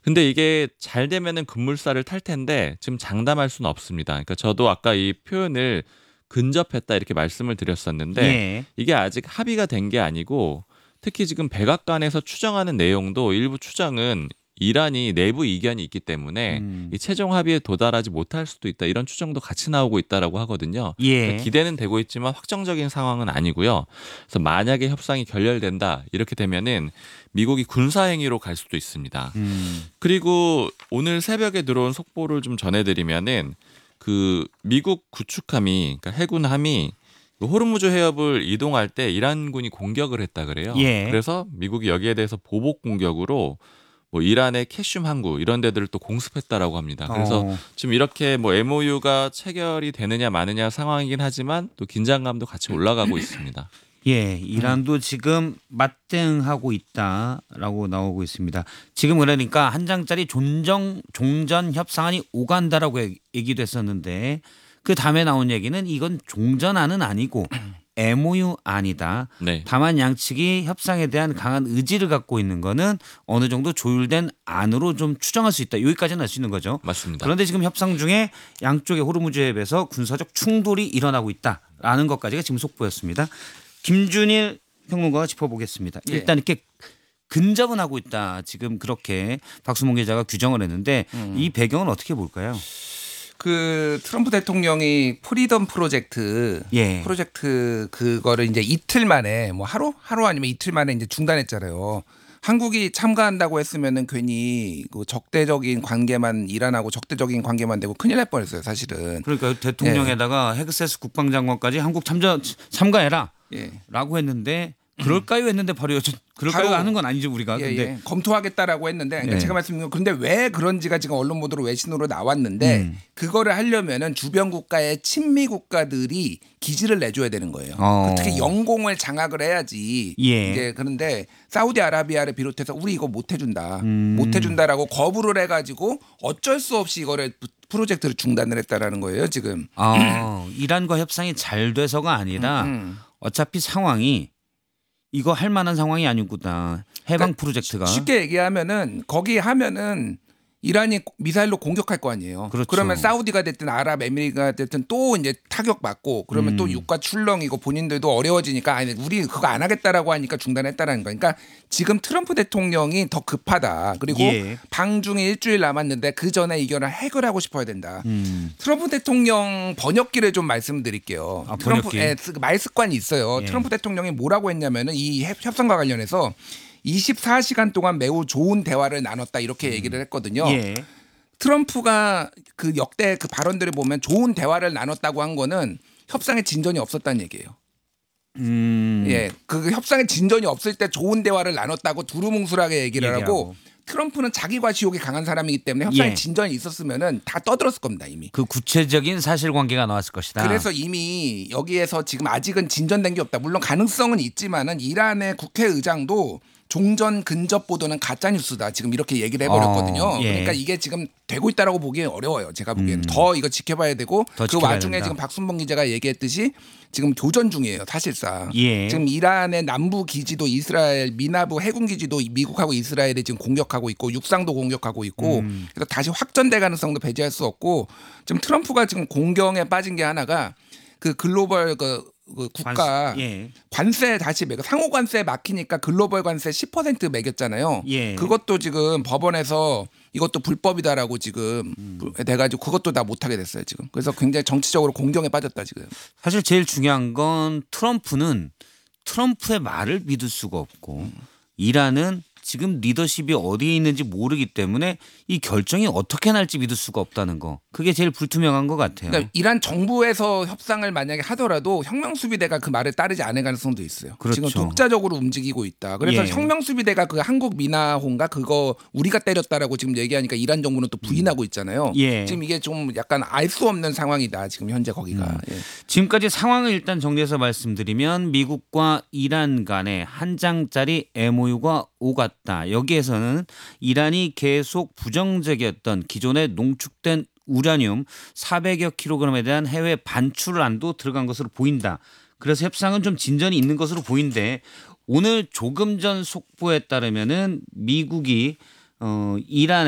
근데 이게 잘 되면은 급물살을 탈 텐데 지금 장담할 수는 없습니다. 그러니까 저도 아까 이 표현을 근접했다 이렇게 말씀을 드렸었는데 예. 이게 아직 합의가 된 게 아니고 특히 지금 백악관에서 추정하는 내용도 일부 추정은 이란이 내부 이견이 있기 때문에 음. 이 최종 합의에 도달하지 못할 수도 있다 이런 추정도 같이 나오고 있다라고 하거든요. 그러니까 예. 기대는 되고 있지만 확정적인 상황은 아니고요. 그래서 만약에 협상이 결렬된다 이렇게 되면은 미국이 군사 행위로 갈 수도 있습니다. 그리고 오늘 새벽에 들어온 속보를 좀 전해드리면은 그 미국 구축함이 그러니까 해군함이 그 호르무즈 해협을 이동할 때 이란군이 공격을 했다 그래요. 예. 그래서 미국이 여기에 대해서 보복 공격으로 뭐 이란의 캐슘 항구 이런 데들을 또 공습했다라고 합니다. 그래서 지금 이렇게 뭐 MOU가 체결이 되느냐 마느냐 상황이긴 하지만 또 긴장감도 같이 올라가고 있습니다. 예, 이란도 지금 맞대응하고 있다라고 나오고 있습니다. 지금 그러니까 한 장짜리 종전 협상안이 오간다라고 얘기도 했었는데 그 다음에 나온 얘기는 이건 종전안은 아니고 MOU 안이다. 네. 다만 양측이 협상에 대한 강한 의지를 갖고 있는 거는 어느 정도 조율된 안으로 좀 추정할 수 있다. 여기까지는 알 수 있는 거죠. 맞습니다. 그런데 지금 협상 중에 양쪽의 호르무즈 해협에서 군사적 충돌이 일어나고 있다라는 것까지가 지금 속보였습니다. 김준일 평론가가 짚어보겠습니다. 예. 일단 이렇게 근접은 하고 있다. 지금 그렇게 박수몽 기자가 규정을 했는데 이 배경은 어떻게 볼까요? 그 트럼프 대통령이 프리덤 프로젝트 예. 그거를 이제 이틀 만에 뭐 하루 아니면 이틀 만에 이제 중단했잖아요. 한국이 참가한다고 했으면은 괜히 그 적대적인 관계만 이란하고 적대적인 관계만 되고 큰일 날 뻔했어요, 사실은. 그러니까 대통령에다가 헤그세스 국방장관까지 한국 참가해라. 예. 라고 했는데 그럴까요 했는데 바로 그럴까요 바로 하는 건 아니죠 우리가. 예, 근데 예. 검토하겠다라고 했는데 그러니까 네. 제가 말씀드린 건 그런데 왜 그런지가 지금 언론 보도로 외신으로 나왔는데 그거를 하려면은 주변 국가의 친미 국가들이 기지를 내줘야 되는 거예요. 특히 영공을 장악을 해야지. 예. 이제 그런데 사우디아라비아를 비롯해서 우리 이거 못 해준다, 못 해준다라고 거부를 해가지고 어쩔 수 없이 이거를 프로젝트를 중단을 했다라는 거예요 지금. 이란과 협상이 잘 돼서가 아니라 어차피 상황이 이거 할 만한 상황이 아니구나. 해방 프로젝트가. 쉽게 얘기하면은 거기 하면은 이란이 미사일로 공격할 거 아니에요. 그렇죠. 그러면 사우디가 됐든 아랍에미리가 됐든 또 이제 타격 받고 그러면 또 유가 출렁이고 본인들도 어려워지니까 아니 우리 그거 안 하겠다라고 하니까 중단했다라는 거니까 그러니까 지금 트럼프 대통령이 더 급하다. 그리고 예. 방중에 일주일 남았는데 그 전에 이거를 해결하고 싶어야 된다. 트럼프 대통령 번역기를 좀 말씀드릴게요. 트럼프의 말 습관이 있어요. 예. 트럼프 대통령이 뭐라고 했냐면은 이 협상과 관련해서 24시간 동안 매우 좋은 대화를 나눴다 이렇게 얘기를 했거든요. 예. 트럼프가 그 역대 그 발언들을 보면 좋은 대화를 나눴다고 한 거는 협상에 진전이 없었다는 얘기예요. 예, 그 협상에 진전이 없을 때 좋은 대화를 나눴다고 두루뭉술하게 얘기를 하고 트럼프는 자기 과시욕이 강한 사람이기 때문에 협상에 예. 진전이 있었으면은 다 떠들었을 겁니다 이미. 그 구체적인 사실관계가 나왔을 것이다. 그래서 이미 여기에서 지금 아직은 진전된 게 없다. 물론 가능성은 있지만은 이란의 국회의장도 종전 근접 보도는 가짜 뉴스다. 지금 이렇게 얘기를 해버렸거든요. 예. 그러니까 이게 지금 되고 있다라고 보기엔 어려워요. 제가 보기에는 더 이거 지켜봐야 되고 더 그 지켜봐야 와중에 된다. 지금 박순봉 기자가 얘기했듯이 지금 교전 중이에요. 사실상 예. 지금 이란의 남부 기지도 이스라엘 미나부 해군 기지도 미국하고 이스라엘이 지금 공격하고 있고 육상도 공격하고 있고 그래서 다시 확전될 가능성도 배제할 수 없고 지금 트럼프가 지금 공경에 빠진 게 하나가 그 글로벌 그 국가 관세 다시 매겨 상호 관세 막히니까 글로벌 관세 10% 매겼잖아요. 예. 그것도 지금 법원에서 이것도 불법이다라고 지금 돼가지고 그것도 다 못하게 됐어요 지금. 그래서 굉장히 정치적으로 공경에 빠졌다 지금. 사실 제일 중요한 건 트럼프는 트럼프의 말을 믿을 수가 없고 이란은 지금 리더십이 어디에 있는지 모르기 때문에 이 결정이 어떻게 날지 믿을 수가 없다는 거. 그게 제일 불투명한 것 같아요. 그러니까 이란 정부에서 협상을 만약에 하더라도 혁명수비대가 그 말을 따르지 않을 가능성도 있어요. 그렇죠. 지금 독자적으로 움직이고 있다. 그래서 예. 혁명수비대가 그 한국 미나호인가 그거 우리가 때렸다라고 지금 얘기하니까 이란 정부는 또 부인하고 있잖아요. 예. 지금 이게 좀 약간 알 수 없는 상황이다. 지금 현재 거기가. 예. 지금까지 상황을 일단 정리해서 말씀드리면 미국과 이란 간에 한 장짜리 MOU가 오갔다. 여기에서는 이란이 계속 부정적이었던 기존에 농축된 우라늄 400여 킬로그램에 대한 해외 반출안도 들어간 것으로 보인다. 그래서 협상은 좀 진전이 있는 것으로 보이는데 오늘 조금 전 속보에 따르면은 미국이 이란에